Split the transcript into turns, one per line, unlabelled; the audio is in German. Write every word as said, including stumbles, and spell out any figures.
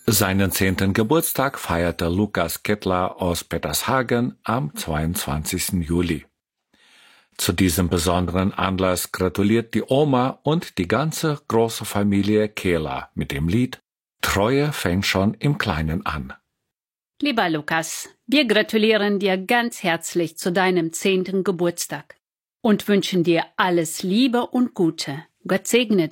Seinen zehnten Geburtstag feierte Lukas Kettler aus Petershagen am zweiundzwanzigsten Juli. Zu diesem besonderen Anlass gratuliert die Oma und die ganze große Familie Kehler mit dem Lied Treue fängt schon im Kleinen an.
Lieber Lukas, wir gratulieren dir ganz herzlich zu deinem zehnten Geburtstag und wünschen dir alles Liebe und Gute. Gott segne dich.